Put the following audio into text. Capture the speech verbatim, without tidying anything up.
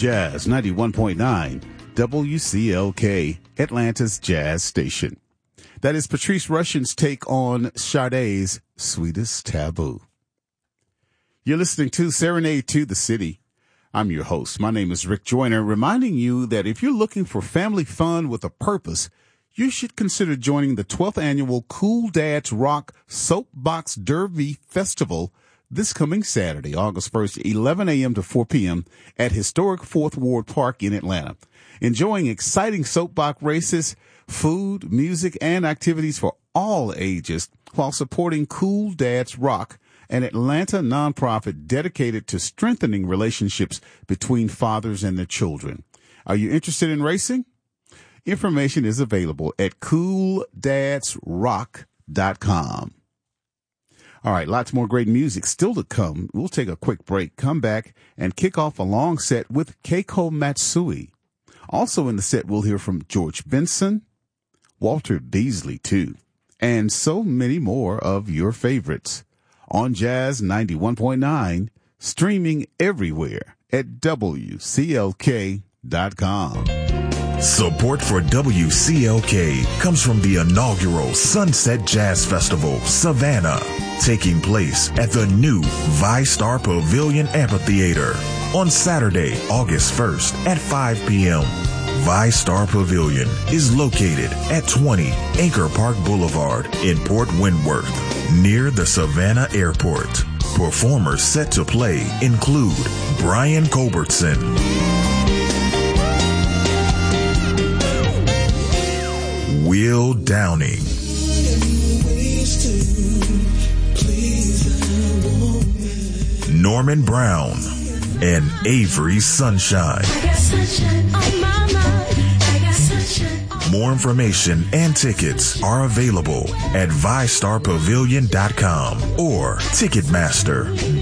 Jazz ninety-one point nine, W C L K, Atlanta's jazz station. That is Patrice Russian's take on Sade's Sweetest Taboo. You're listening to Serenade to the City. I'm your host. My name is Rick Joyner, reminding you that if you're looking for family fun with a purpose, you should consider joining the twelfth annual Cool Dads Rock Soapbox Derby Festival this coming Saturday, August first, eleven a.m. to four p.m. at historic Fourth Ward Park in Atlanta. Enjoying exciting soapbox races, food, music, and activities for all ages while supporting Cool Dads Rock, an Atlanta nonprofit dedicated to strengthening relationships between fathers and their children. Are you interested in racing? Information is available at cool dads rock dot com. All right, lots more great music still to come. We'll take a quick break, come back, and kick off a long set with Keiko Matsui. Also in the set, we'll hear from George Benson, Walter Beasley, too, and so many more of your favorites on Jazz ninety-one point nine, streaming everywhere at W C L K dot com. Support for W C L K comes from the inaugural Sunset Jazz Festival, Savannah, taking place at the new ViStar Pavilion Amphitheater on Saturday, August first at five p.m. ViStar Pavilion is located at twenty Anchor Park Boulevard in Port Wentworth, near the Savannah Airport. Performers set to play include Brian Culbertson, Will Downing, Norman Brown, and Avery Sunshine. More information and tickets are available at vi star pavilion dot com or Ticketmaster.